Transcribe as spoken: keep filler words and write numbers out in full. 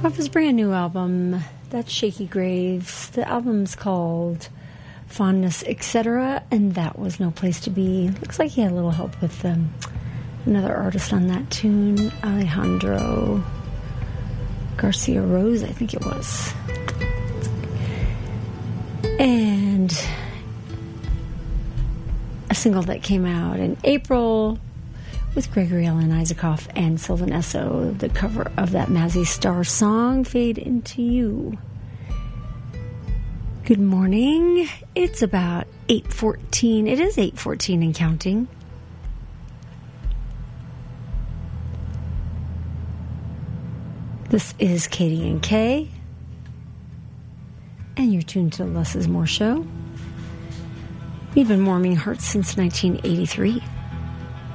off his brand new album. That's Shaky Graves. The album's called Fondness, et cetera, and that was No Place to Be. Looks like he had a little help with um, another artist on that tune, Alejandro Garcia Rose, I think it was. And a single that came out in April with Gregory Alan Isaacoff and Sylvan Esso, the cover of that Mazzy Star song, Fade Into You. Good morning. It's about eight fourteen. It is eight fourteen and counting. This is Katie and Kay, and you're tuned to the Less is More show. We've been warming hearts since nineteen eighty-three.